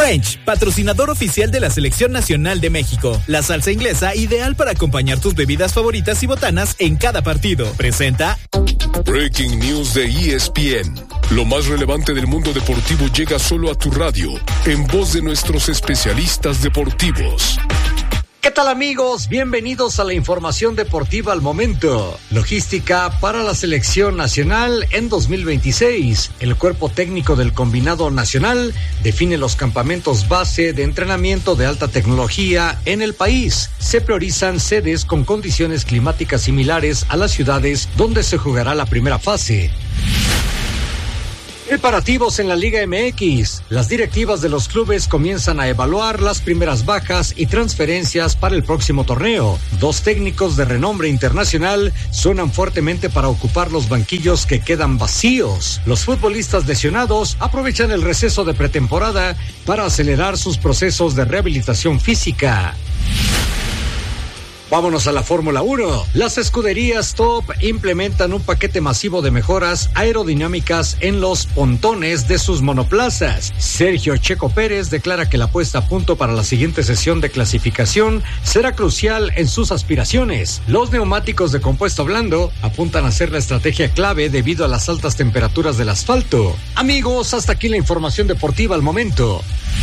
French, patrocinador oficial de la Selección Nacional de México. La salsa inglesa ideal para acompañar tus bebidas favoritas y botanas en cada partido. Presenta Breaking News de ESPN. Lo más relevante del mundo deportivo llega solo a tu radio, en voz de nuestros especialistas deportivos. ¿Qué tal, amigos? Bienvenidos a la información deportiva al momento. Logística para la selección nacional en 2026. El cuerpo técnico del combinado nacional define los campamentos base de entrenamiento de alta tecnología en el país. Se priorizan sedes con condiciones climáticas similares a las ciudades donde se jugará la primera fase. Preparativos en la Liga MX. Las directivas de los clubes comienzan a evaluar las primeras bajas y transferencias para el próximo torneo. 2 técnicos de renombre internacional suenan fuertemente para ocupar los banquillos que quedan vacíos. Los futbolistas lesionados aprovechan el receso de pretemporada para acelerar sus procesos de rehabilitación física. Vámonos a la Fórmula 1. Las escuderías top implementan un paquete masivo de mejoras aerodinámicas en los pontones de sus monoplazas. Sergio Checo Pérez declara que la puesta a punto para la siguiente sesión de clasificación será crucial en sus aspiraciones. Los neumáticos de compuesto blando apuntan a ser la estrategia clave debido a las altas temperaturas del asfalto. Amigos, hasta aquí la información deportiva al momento.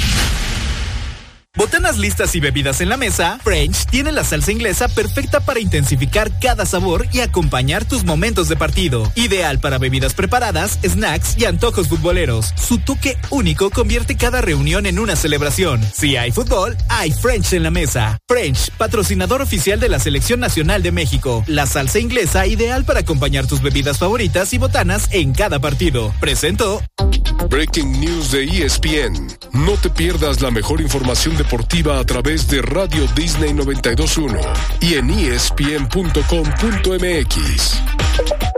Botanas listas y bebidas en la mesa, French tiene la salsa inglesa perfecta para intensificar cada sabor y acompañar tus momentos de partido. Ideal para bebidas preparadas, snacks y antojos futboleros. Su toque único convierte cada reunión en una celebración. Si hay fútbol, hay French en la mesa. French, patrocinador oficial de la Selección Nacional de México. La salsa inglesa ideal para acompañar tus bebidas favoritas y botanas en cada partido. Presentó Breaking News de ESPN. No te pierdas la mejor información deportiva a través de Radio Disney 92.1 y en ESPN.com.mx.